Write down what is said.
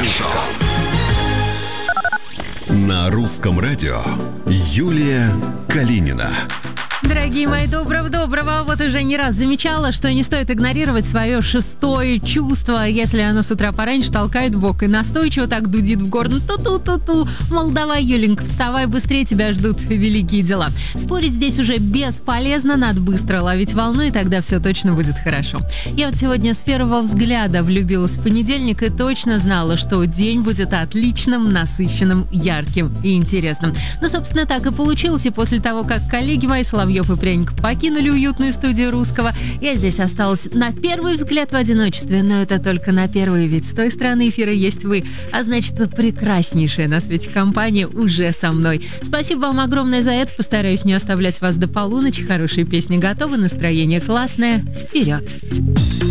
Шоу. На русском радио Юлия Калинина. Дорогие мои, доброго. Вот уже не раз замечала, что не стоит игнорировать свое шестое чувство, если оно с утра пораньше толкает в бок и настойчиво так дудит в горн. Ту-ту-ту-ту. Мол, давай, Юленька, вставай быстрее, тебя ждут великие дела. Спорить здесь уже бесполезно, надо быстро ловить волну, и тогда все точно будет хорошо. Я вот сегодня с первого взгляда влюбилась в понедельник и точно знала, что день будет отличным, насыщенным, ярким и интересным. Ну, собственно, так и получилось, и после того, как коллеги мои Соловьев и Пряник покинули уютную студию Русского, я здесь осталась на первый взгляд в одиночестве, но это только на первый, ведь с той стороны эфира есть вы, а значит, прекраснейшая на свете компания уже со мной. Спасибо вам огромное за это, постараюсь не оставлять вас до полуночи, хорошие песни готовы, настроение классное, вперед!